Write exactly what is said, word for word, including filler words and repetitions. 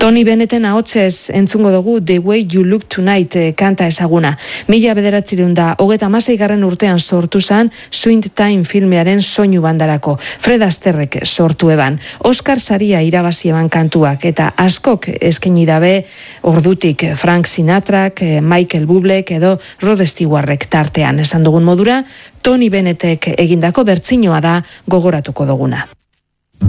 Tony Bennetten ahotsez entzungo dugu The Way You Look Tonight kanta ezaguna. Mila bederatziehun da hogeta hamaseigarren urtean sortu zan Swing Time filmearen soinu bandarako. Fred Astaireek sortu eban. Oscar saria irabazi eban kantuak eta askok eskaini dabe ordutik Frank Sinatrak, Michael Bublek edo Rod Stewartek tartean. Esan dugun modura, Tony Bennettek egindako bertsinoa da gogoratuko duguna.